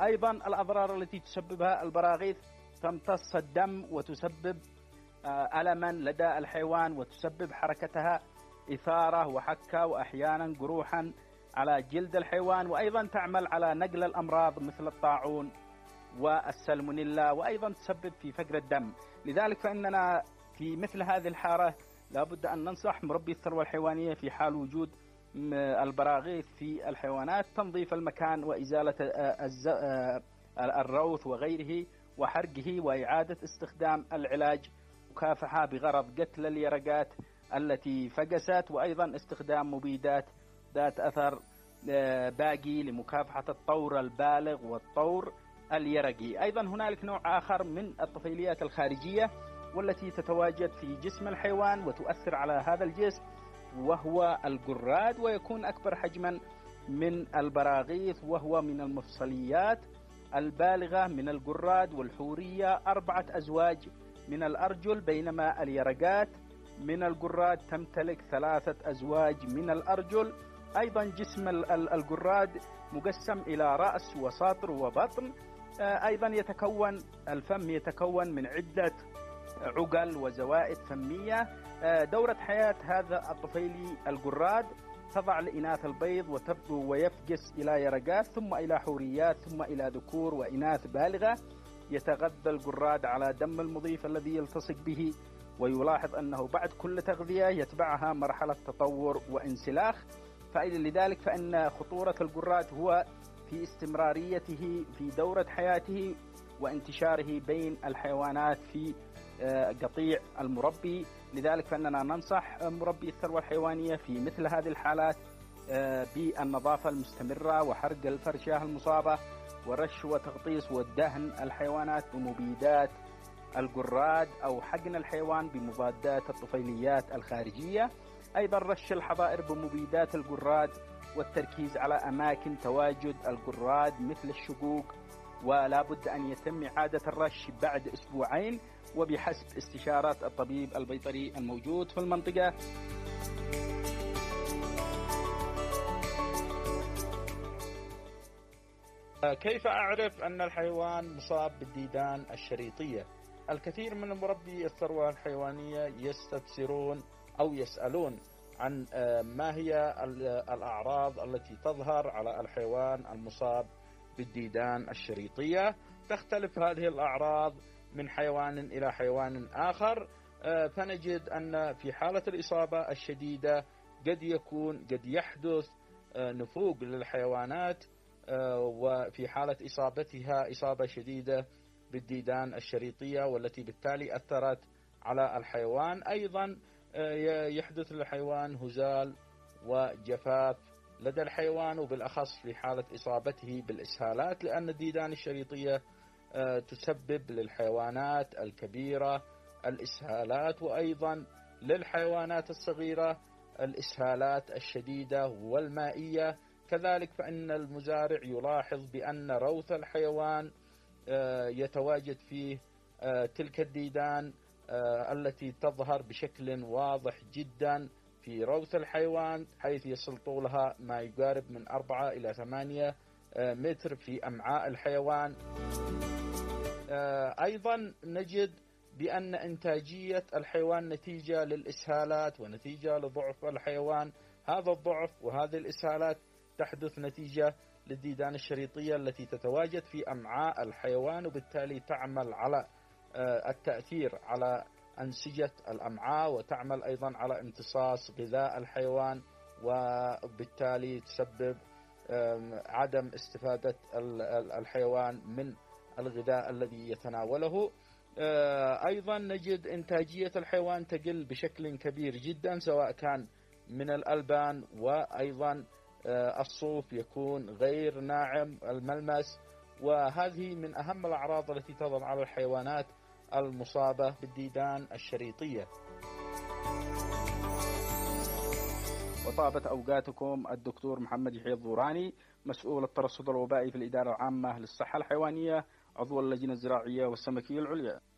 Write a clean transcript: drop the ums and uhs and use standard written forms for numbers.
أيضا الأضرار التي تسببها البراغيث: تمتص الدم وتسبب ألما لدى الحيوان، وتسبب حركتها إثارة وحكة وأحيانا جروحا على جلد الحيوان، وأيضا تعمل على نقل الأمراض مثل الطاعون والسالمونيلا، وأيضا تسبب في فقر الدم. لذلك فإننا في مثل هذه الحالة لابد أن ننصح مربي الثروة الحيوانية في حال وجود البراغيث في الحيوانات تنظيف المكان وإزالة الروث وغيره وحرقه، وإعادة استخدام العلاج مكافحة بغرض قتل اليرقات التي فقست، وأيضا استخدام مبيدات ذات أثر باقي لمكافحة الطور البالغ والطور اليرقي. أيضا هنالك نوع آخر من الطفيليات الخارجية والتي تتواجد في جسم الحيوان وتؤثر على هذا الجسم، وهو الجراد، ويكون أكبر حجما من البراغيث، وهو من المفصليات البالغة من الجراد والحورية 4 أزواج من الأرجل، بينما اليرقات من الجراد تمتلك 3 أزواج من الأرجل. أيضا جسم الجراد مقسم إلى رأس وسطر وبطن. أيضا الفم يتكون من عدة عقل وزوائد فمية. دورة حياة هذا الطفيلي الجراد: تضع الإناث البيض وتبدو ويفقس إلى يرقات، ثم إلى حوريات، ثم إلى ذكور وإناث بالغة. يتغذى الجراد على دم المضيف الذي يلتصق به، ويلاحظ أنه بعد كل تغذية يتبعها مرحلة تطور وانسلاخ. لذلك فإن خطورة الجراد هو في استمراريته في دورة حياته وانتشاره بين الحيوانات في قطيع المربي. لذلك فإننا ننصح مربي الثروة الحيوانية في مثل هذه الحالات بالنظافة المستمرة وحرق الفرشة المصابة ورش وتغطيس ودهن الحيوانات بمبيدات الجراد أو حقن الحيوان بمضادات الطفيليات الخارجية. أيضا رش الحظائر بمبيدات الجراد والتركيز على أماكن تواجد الجراد مثل الشقوق، ولا بد أن يتم إعادة الرش بعد 2 أسبوع وبحسب استشارة الطبيب البيطري الموجود في المنطقة. كيف أعرف أن الحيوان مصاب بالديدان الشريطية؟ الكثير من مربي الثروة الحيوانية يستفسرون أو يسألون عن ما هي الأعراض التي تظهر على الحيوان المصاب بالديدان الشريطية. تختلف هذه الأعراض من حيوان إلى حيوان آخر، فنجد أن في حالة الإصابة الشديدة قد يحدث نفوق للحيوانات، وفي حالة إصابتها إصابة شديدة بالديدان الشريطية والتي بالتالي أثرت على الحيوان. أيضا يحدث للحيوان هزال وجفاف لدى الحيوان، وبالأخص في حالة إصابته بالإسهالات، لأن الديدان الشريطية تسبب للحيوانات الكبيرة الإسهالات، وأيضا للحيوانات الصغيرة الإسهالات الشديدة والمائية. كذلك فإن المزارع يلاحظ بأن روث الحيوان يتواجد فيه تلك الديدان التي تظهر بشكل واضح جدا في روث الحيوان، حيث يصل طولها ما يقارب من 4 إلى 8 متر في أمعاء الحيوان. أيضا نجد بأن إنتاجية الحيوان نتيجة للإسهالات ونتيجة لضعف الحيوان. هذا الضعف وهذه الإسهالات تحدث نتيجة للديدان الشريطية التي تتواجد في أمعاء الحيوان، وبالتالي تعمل على التأثير على أنسجة الأمعاء، وتعمل أيضا على امتصاص غذاء الحيوان، وبالتالي تسبب عدم استفادة الحيوان من الغذاء الذي يتناوله. أيضا نجد إنتاجية الحيوان تقل بشكل كبير جدا، سواء كان من الألبان، وأيضا الصوف يكون غير ناعم الملمس. وهذه من أهم الأعراض التي تظهر على الحيوانات المصابة بالديدان الشريطية. وطابت أوقاتكم الدكتور محمد يحيى الضوراني، مسؤول الترصد الوبائي في الإدارة العامة للصحة الحيوانية، عضو اللجنة الزراعية والسمكية العليا.